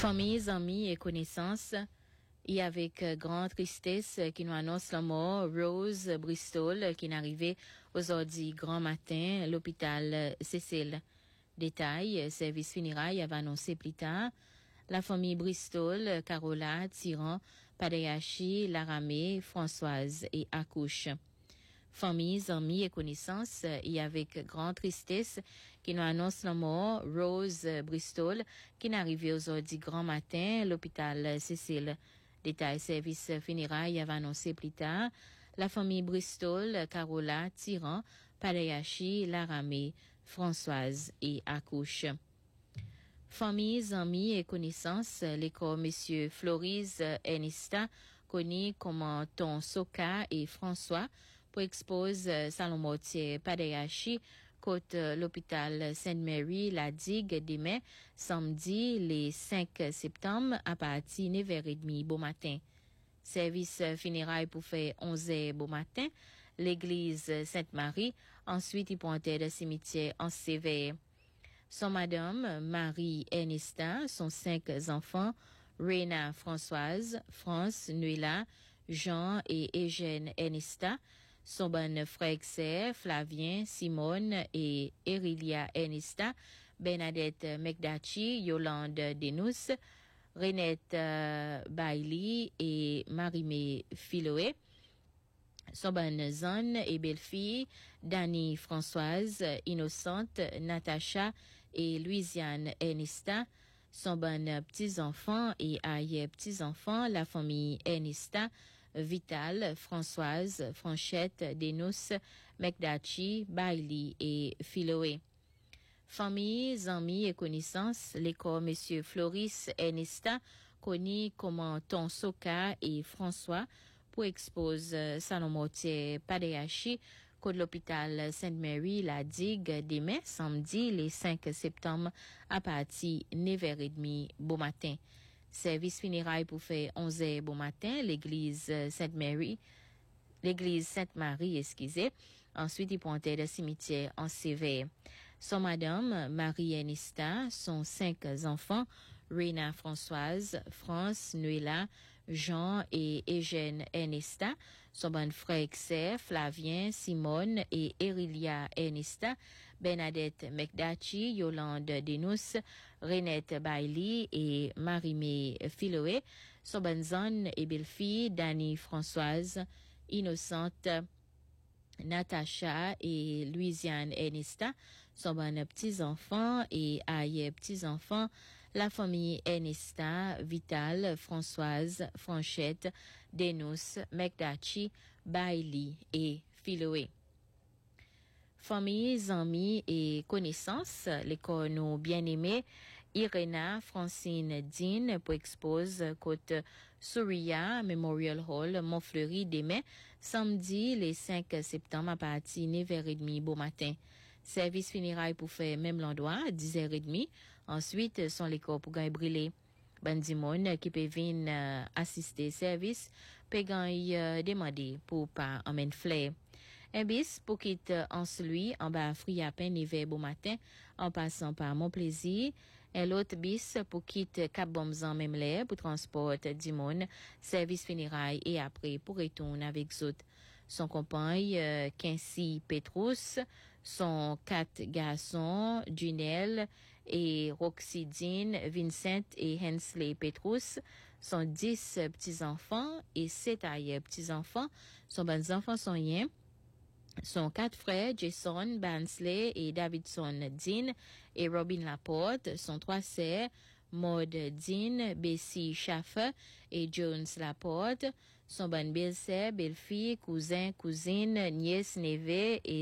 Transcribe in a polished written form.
Familles, amis et connaissances, et avec grande tristesse qui nous annonce la mort, Rose Bristol, qui est arrivée aujourd'hui grand matin à l'hôpital Cécile. Détail, service funérailles avait annoncé plus tard. La famille Bristol, Carola, Tyran, Padayachi, Laramé, Françoise et Accouche. Familles, amis et connaissances, et avec grande tristesse, qui nous annonce la mort, Rose Bristol, qui est arrivée aujourd'hui grand matin à l'hôpital Cécile. Détail service funérailles avait annoncé plus tard. La famille Bristol, Carola, Tyran, Padayachi, Laramé, Françoise et Accouche. Familles, amis et connaissances, l'école Monsieur Floris Ernesta, connu comme Ton Soka et François, pour expose Salon Mortier Padayachi, côté l'hôpital Sainte-Marie, la digue demain, samedi, les 5 septembre, à partir de 9h30 bon matin. Service funérailles pour faire 11h bon matin, l'église Sainte-Marie, ensuite il pointait le cimetière en CV. Son madame, Marie Ernesta, son 5 enfants, Rena Françoise, France, Nuela, Jean et Eugène Ernesta, son bon frère Xer, Flavien, Simone et Erilia Ernesta, Bernadette McDachi, Yolande Denous, Renette Bailey et Marie-Mé Philoé, son bonne zone et belle-fille, Dani Françoise, Innocente, Natacha et Louisiane Ernesta, son bon petits-enfants et aïe petits-enfants, la famille Ernesta, Vital, Françoise, Franchette, Denous, McDachi, Bailey et Philoé. Familles, amis et connaissances, l'école Monsieur Floris Ernesta, connu comme Ton Soka et François, pour expose Salon Mortier Padayachi, côté l'hôpital Sainte-Marie, la digue, demain, samedi, les 5 septembre, à partir de 9h30 bon matin. Service funérailles pour faire 11h bon matin, l'église Sainte-Marie, excusez. Ensuite, il pointait le cimetière en CV. Son madame, Marie Ernesta, son 5 enfants, Rena Françoise, France, Nuela, Jean et Eugène Ernesta, son bon frère Xer, Flavien, Simone et Erilia Ernesta, Bernadette McDachi, Yolande Denous, Renette Bailey et Marie-Mé Philoé, son bonne zone et belle-fille, Dani Françoise, Innocente, Natacha et Louisiane Ernesta, son bon petits-enfants et aïe petits-enfants, la famille Ernesta, Vital, Françoise, Franchette, Denous, McDachi, Bailey et Philoé. Familles, amis et connaissances, l'école nous bien-aimés, Irena Francine Dean pour expose côte Souria Memorial Hall, Montfleury demain, samedi, les 5 septembre à partir de 9h30 bon matin. Service funérailles pour faire même l'endroit, 10h30. Ensuite, sont les corps pour gagner brûler. Bandimon qui peut venir assister service, peut gagner demander pour pas emmener flair. Un bis pour quitter en celui en bas fri à peine hiver bon matin en passant par Mon Plaisir. Un autre bis pour quitter Cap Bomzan même l'air pour transport du monde, service funérailles et après pour retourner avec autres. Son compagne, Quincy Petrus, son 4 garçons, Junel et Roxydine, Vincent et Hensley Petrus, son 10 petits-enfants et 7 ailleurs petits-enfants. Son bons enfants sont rien. Son 4 frères, Jason Bansley et Davidson Dean et Robin Laporte, son 3 sœurs, Maud Dean, Bessie Schaffer et Jones Laporte, son bonne belle-sœur, belle-fille, cousin, cousine, nièce, neveu et